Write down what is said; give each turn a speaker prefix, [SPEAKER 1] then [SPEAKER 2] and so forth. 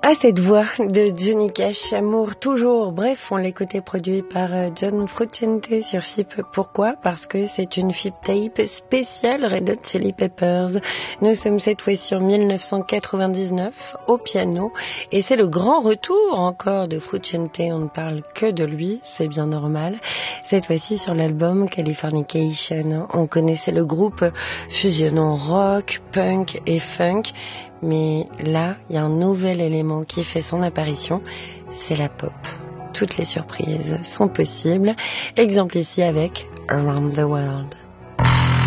[SPEAKER 1] Ah, cette voix de Johnny Cash, Amour toujours. Bref, on l'écoutait produit par John Frusciante sur FIP. Pourquoi? Parce que c'est une FIP tape spéciale Red Hot Chili Peppers. Nous sommes cette fois-ci en 1999 au piano et c'est le grand retour encore de Frusciante. On ne parle que de lui, c'est bien normal. Cette fois-ci sur l'album Californication. On connaissait le groupe fusionnant rock, punk et funk. Mais là, il y a un nouvel élément qui fait son apparition, c'est la pop. Toutes les surprises sont possibles. Exemple ici avec Around the World.